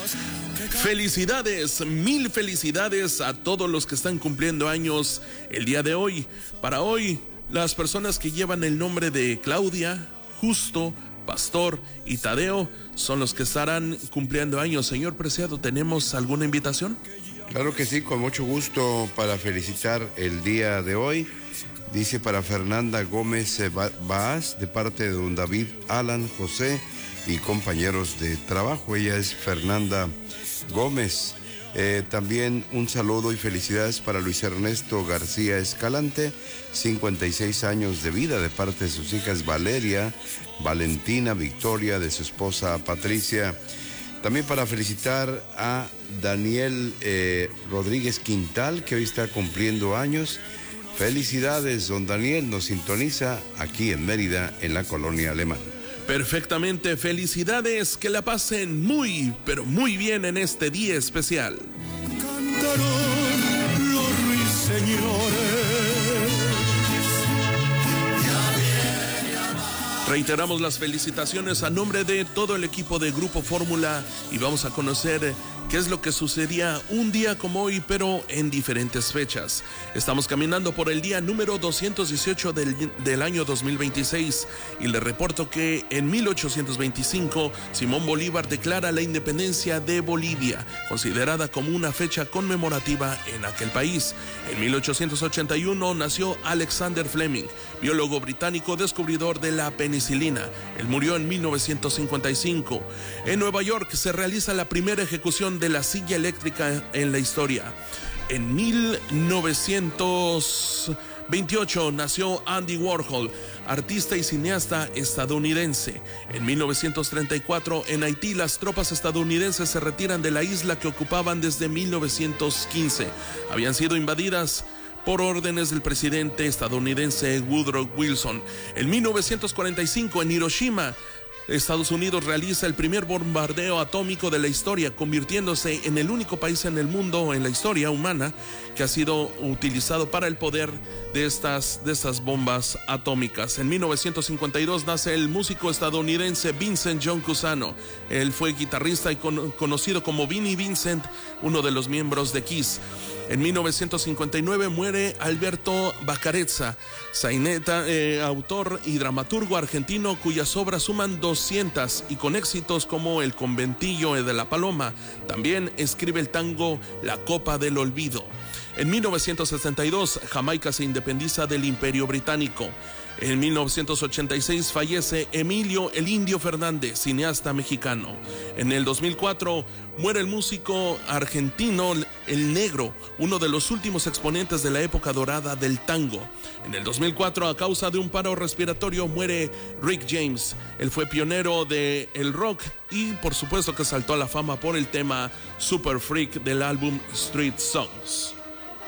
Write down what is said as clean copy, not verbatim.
Felicidades, mil felicidades a todos los que están cumpliendo años el día de hoy. Para hoy, las personas que llevan el nombre de Claudia, Justo, Pastor y Tadeo son los que estarán cumpliendo años. Señor Preciado, ¿tenemos alguna invitación? Claro que sí, con mucho gusto para felicitar el día de hoy. Dice para Fernanda Gómez Baaz, de parte de don David Alan José y compañeros de trabajo. Ella es Fernanda Gómez. También un saludo y felicidades para Luis Ernesto García Escalante, 56 años de vida, de parte de sus hijas Valeria, Valentina, Victoria, de su esposa Patricia. También para felicitar a Daniel Rodríguez Quintal, que hoy está cumpliendo años. Felicidades, don Daniel, nos sintoniza aquí en Mérida, en la colonia Alemán. Perfectamente, felicidades, que la pasen muy, pero muy bien en este día especial. Cantaron los ruiseñores. Reiteramos las felicitaciones a nombre de todo el equipo de Grupo Fórmula y vamos a conocer qué es lo que sucedía un día como hoy, pero en diferentes fechas. Estamos caminando por el día número 218 del año 2026 y le reporto que en 1825 Simón Bolívar declara la independencia de Bolivia, considerada como una fecha conmemorativa en aquel país. En 1881 nació Alexander Fleming, biólogo británico descubridor de la penicilina. Él murió en 1955. En Nueva York se realiza la primera ejecución de la silla eléctrica en la historia. En 1928 nació Andy Warhol, artista y cineasta estadounidense. En 1934, en Haití, las tropas estadounidenses se retiran de la isla que ocupaban desde 1915. Habían sido invadidas por órdenes del presidente estadounidense Woodrow Wilson. En 1945, en Hiroshima, Estados Unidos realiza el primer bombardeo atómico de la historia, convirtiéndose en el único país en el mundo, en la historia humana, que ha sido utilizado para el poder de estas bombas atómicas. En 1952 nace el músico estadounidense Vincent John Cusano. Él fue guitarrista y conocido como Vinnie Vincent, uno de los miembros de Kiss. En 1959 muere Alberto Bacarezza, saineta, autor y dramaturgo argentino cuyas obras suman 200 y con éxitos como El conventillo de la Paloma. También escribe el tango La Copa del Olvido. En 1962 Jamaica se independiza del Imperio Británico. En 1986 fallece Emilio El Indio Fernández, cineasta mexicano. En el 2004 muere el músico argentino El Negro, uno de los últimos exponentes de la época dorada del tango. En el 2004, a causa de un paro respiratorio, muere Rick James. Él fue pionero del rock y por supuesto que saltó a la fama por el tema Super Freak del álbum Street Songs.